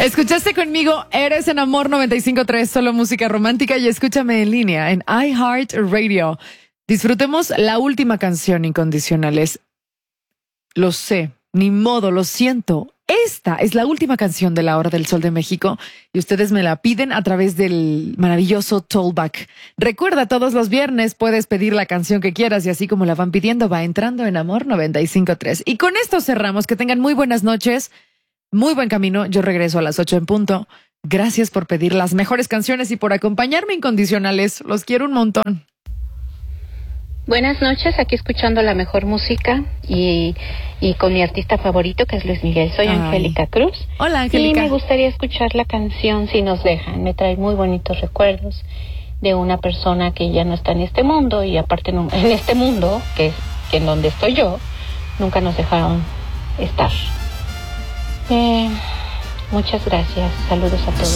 Escuchaste conmigo Eres en Amor 95.3, solo música romántica, y escúchame en línea en iHeartRadio. Disfrutemos la última canción, Incondicionales. Lo sé, ni modo, lo siento. Esta es la última canción de La Hora del Sol de México y ustedes me la piden a través del maravilloso Tollback. Recuerda, todos los viernes puedes pedir la canción que quieras y así como la van pidiendo va entrando en Amor 95.3. Y con esto cerramos. Que tengan muy buenas noches, muy buen camino. Yo regreso a las 8 en punto. Gracias por pedir las mejores canciones y por acompañarme, Incondicionales. Los quiero un montón. Buenas noches, aquí escuchando la mejor música y con mi artista favorito, que es Luis Miguel. Soy Angélica Cruz. Hola, Angélica. Y me gustaría escuchar la canción Si nos dejan. Me trae muy bonitos recuerdos de una persona que ya no está en este mundo, y aparte en este mundo, que en donde estoy yo, nunca nos dejaron estar. Muchas gracias. Saludos a todos.